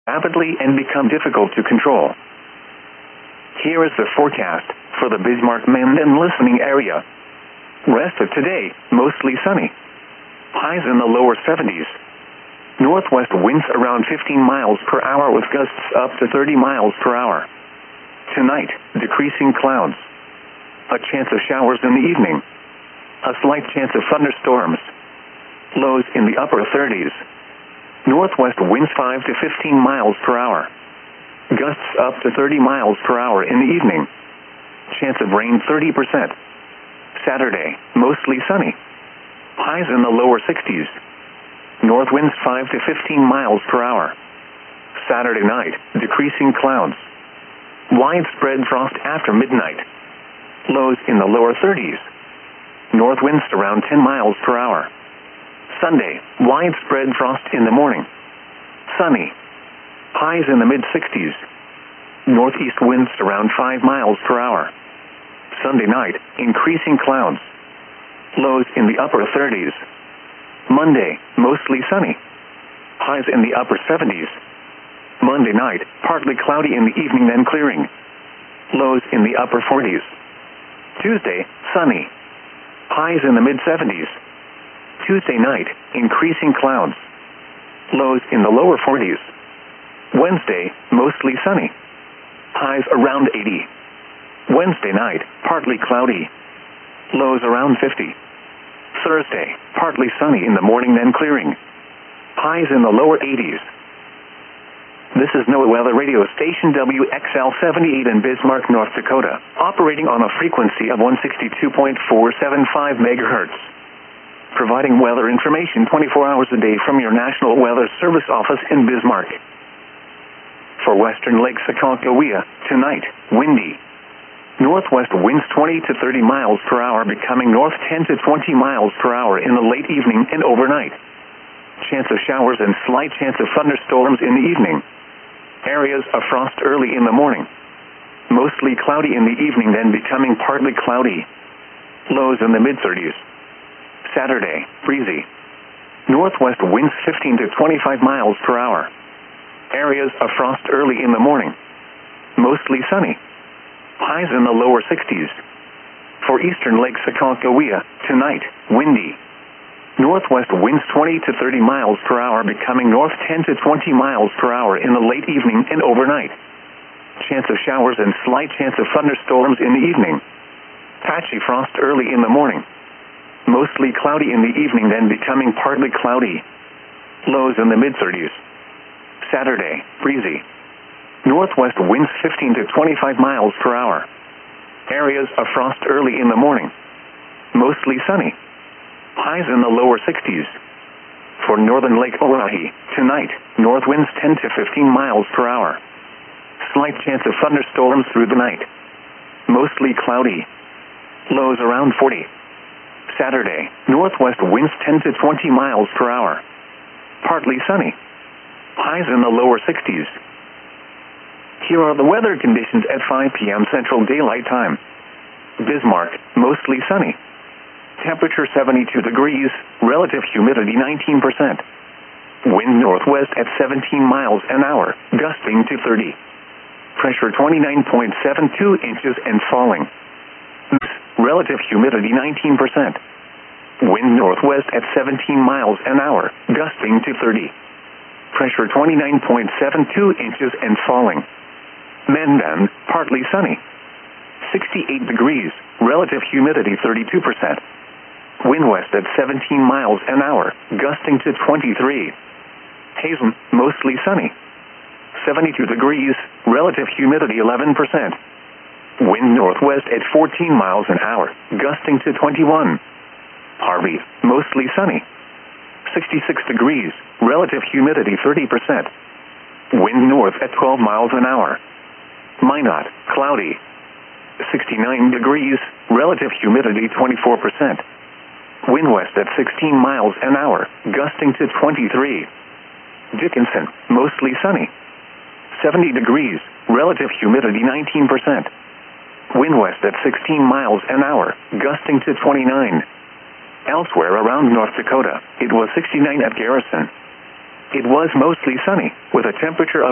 rapidly and become difficult to control. Here is the forecast for the Bismarck, Menden listening area. Rest of today, mostly sunny. Highs in the lower 70s. Northwest winds around 15 miles per hour with gusts up to 30 miles per hour. Tonight, decreasing clouds. A chance of showers in the evening. A slight chance of thunderstorms. Lows in the upper 30s. Northwest winds 5 to 15 miles per hour. Gusts up to 30 miles per hour in the evening. Chance of rain 30%. Saturday, mostly sunny. Highs in the lower 60s. North winds 5 to 15 miles per hour. Saturday night, decreasing clouds. Widespread frost after midnight. Lows in the lower 30s. North winds around 10 miles per hour. Sunday, widespread frost in the morning. Sunny. Highs in the mid-60s. Northeast winds around 5 miles per hour. Sunday night, increasing clouds. Lows in the upper 30s. Monday, mostly sunny. Highs in the upper 70s. Monday night, partly cloudy in the evening then clearing. Lows in the upper 40s. Tuesday, sunny. Highs in the mid-70s. Tuesday night, increasing clouds. Lows in the lower 40s. Wednesday, mostly sunny. Highs around 80. Wednesday night, partly cloudy. Lows around 50. Thursday, partly sunny in the morning then clearing. Highs in the lower 80s. This is NOAA Weather Radio Station WXL-78 in Bismarck, North Dakota, operating on a frequency of 162.475 megahertz. Providing weather information 24 hours a day from your National Weather Service office in Bismarck. For western Lake Aconcagua, tonight, windy. Northwest winds 20 to 30 miles per hour becoming north 10 to 20 miles per hour in the late evening and overnight. Chance of showers and slight chance of thunderstorms in the evening. Areas of frost early in the morning. Mostly cloudy in the evening then becoming partly cloudy. Lows in the mid-30s. Saturday, breezy. Northwest winds 15 to 25 miles per hour. Areas of frost early in the morning. Mostly sunny. Highs in the lower 60s. For eastern Lake Aconcagua, tonight, windy. Northwest winds 20 to 30 miles per hour becoming north 10 to 20 miles per hour in the late evening and overnight. Chance of showers and slight chance of thunderstorms in the evening. Patchy frost early in the morning. Mostly cloudy in the evening then becoming partly cloudy. Lows in the mid-30s. Saturday, breezy. Northwest winds 15 to 25 miles per hour. Areas of frost early in the morning. Mostly sunny. Highs in the lower 60s. For northern Lake Oahe, tonight, north winds 10 to 15 miles per hour. Slight chance of thunderstorms through the night. Mostly cloudy. Lows around 40. Saturday, northwest winds 10 to 20 miles per hour. Partly sunny. Highs in the lower 60s. Here are the weather conditions at 5 p.m. Central Daylight Time. Bismarck, mostly sunny. Temperature 72 degrees, relative humidity 19%. Wind northwest at 17 miles an hour, gusting to 30. Pressure 29.72 inches and falling. Relative humidity 19%. Wind northwest at 17 miles an hour, gusting to 30. Pressure 29.72 inches and falling. Menden, partly sunny. 68 degrees, relative humidity 32%. Wind west at 17 miles an hour, gusting to 23. Hazen, mostly sunny. 72 degrees, relative humidity 11%. Wind northwest at 14 miles an hour, gusting to 21. Harvey, mostly sunny. 66 degrees, relative humidity 30%. Wind north at 12 miles an hour. Minot, cloudy. 69 degrees, relative humidity 24%. Wind west at 16 miles an hour, gusting to 23. Dickinson, mostly sunny. 70 degrees, relative humidity 19%. Wind west at 16 miles an hour, gusting to 29. Elsewhere around North Dakota, it was 69 at Garrison. It was mostly sunny, with a temperature of